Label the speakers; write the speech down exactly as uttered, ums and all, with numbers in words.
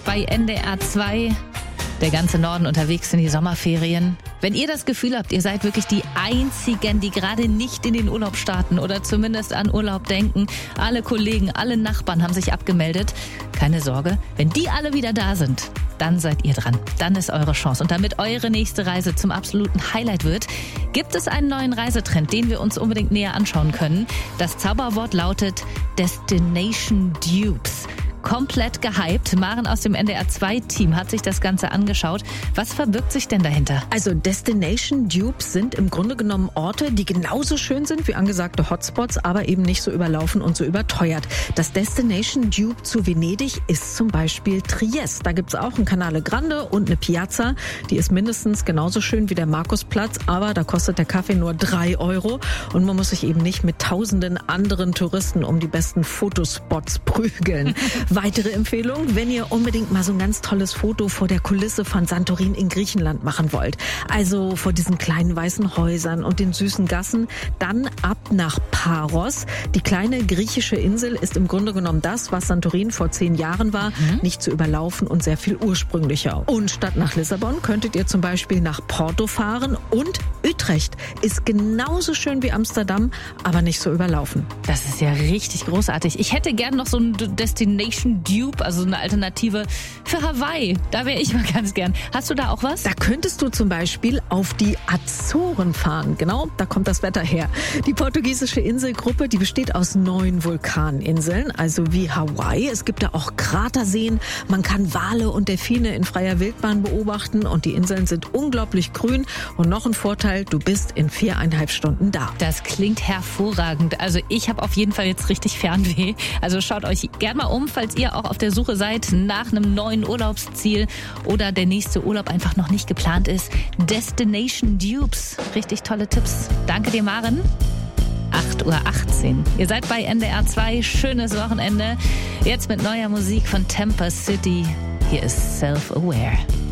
Speaker 1: bei N D R zwei. Der ganze Norden unterwegs in die Sommerferien. Wenn ihr das Gefühl habt, ihr seid wirklich die Einzigen, die gerade nicht in den Urlaub starten oder zumindest an Urlaub denken, alle Kollegen, alle Nachbarn haben sich abgemeldet, keine Sorge, wenn die alle wieder da sind, dann seid ihr dran. Dann ist eure Chance. Und damit eure nächste Reise zum absoluten Highlight wird, gibt es einen neuen Reisetrend, den wir uns unbedingt näher anschauen können. Das Zauberwort lautet Destination Dupes. Komplett gehypt. Maren aus dem N D R zwei Team hat sich das Ganze angeschaut. Was verbirgt sich denn dahinter?
Speaker 2: Also Destination Dupes sind im Grunde genommen Orte, die genauso schön sind wie angesagte Hotspots, aber eben nicht so überlaufen und so überteuert. Das Destination Dupe zu Venedig ist zum Beispiel Triest. Da gibt's auch ein Canale Grande und eine Piazza. Die ist mindestens genauso schön wie der Markusplatz, aber da kostet der Kaffee nur drei Euro und man muss sich eben nicht mit tausenden anderen Touristen um die besten Fotospots prügeln. Weitere Empfehlung, wenn ihr unbedingt mal so ein ganz tolles Foto vor der Kulisse von Santorin in Griechenland machen wollt, also vor diesen kleinen weißen Häusern und den süßen Gassen, dann ab nach Paros. Die kleine griechische Insel ist im Grunde genommen das, was Santorin vor zehn Jahren war, mhm. nicht zu überlaufen und sehr viel ursprünglicher. Und statt nach Lissabon könntet ihr zum Beispiel nach Porto fahren und Utrecht ist genauso schön wie Amsterdam, aber nicht so überlaufen.
Speaker 1: Das ist ja richtig großartig. Ich hätte gern noch so ein Destination Dupe, also eine Alternative für Hawaii. Da wäre ich mal ganz gern. Hast du da auch was?
Speaker 2: Da könntest du zum Beispiel auf die Azoren fahren. Genau, da kommt das Wetter her. Die portugiesische Inselgruppe, die besteht aus neun Vulkaninseln, also wie Hawaii. Es gibt da auch Kraterseen. Man kann Wale und Delfine in freier Wildbahn beobachten und die Inseln sind unglaublich grün. Und noch ein Vorteil, du bist in viereinhalb Stunden da.
Speaker 1: Das klingt hervorragend. Also ich habe auf jeden Fall jetzt richtig Fernweh. Also schaut euch gerne mal um, falls ihr auch auf der Suche seid nach einem neuen Urlaubsziel oder der nächste Urlaub einfach noch nicht geplant ist. Destination Dupes. Richtig tolle Tipps. Danke dir, Maren. acht Uhr achtzehn. Ihr seid bei N D R zwei. Schönes Wochenende. Jetzt mit neuer Musik von Temper City. Hier ist Self-Aware.